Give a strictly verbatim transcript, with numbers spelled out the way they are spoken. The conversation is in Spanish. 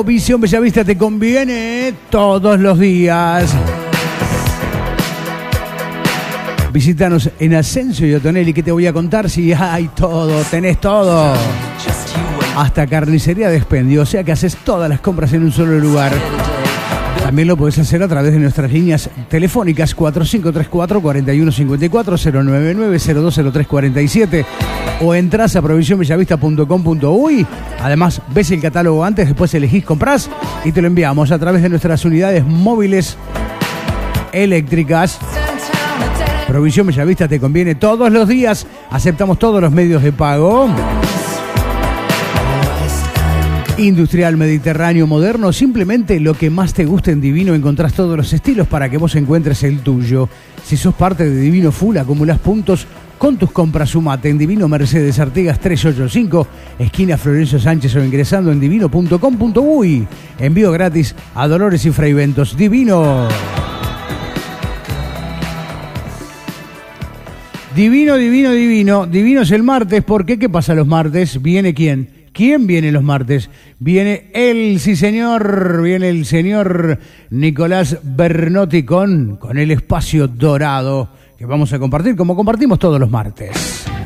Visión Bellavista te conviene todos los días. Visítanos en Ascenso y Otonelli, que te voy a contar si hay todo, tenés todo. Hasta carnicería de expendio, o sea que haces todas las compras en un solo lugar. También lo podés hacer a través de nuestras líneas telefónicas cuatro cinco tres cuatro, cuatro uno cinco cuatro, cero nueve nueve, cero dos cero tres cuatro siete o entras a provisión bellavista punto com punto uy. Además, ves el catálogo antes, después elegís, comprás y te lo enviamos a través de nuestras unidades móviles eléctricas. Provisión Bellavista te conviene todos los días. Aceptamos todos los medios de pago. Industrial, mediterráneo, moderno, simplemente lo que más te guste en Divino. Encontrás todos los estilos para que vos encuentres el tuyo. Si sos parte de Divino Full, acumulás puntos con tus compras. Sumate en Divino Mercedes Artigas trescientos ochenta y cinco, esquina Florencio Sánchez, o ingresando en divino punto com punto uy. Envío gratis a Dolores y Fraiventos. Divino. Divino, divino, divino. Divino es el martes. ¿Por qué? ¿Qué pasa los martes? ¿Viene quién? ¿Quién viene los martes? Viene él, sí señor, viene el señor Nicolás Bernotti con, con el espacio dorado que vamos a compartir como compartimos todos los martes.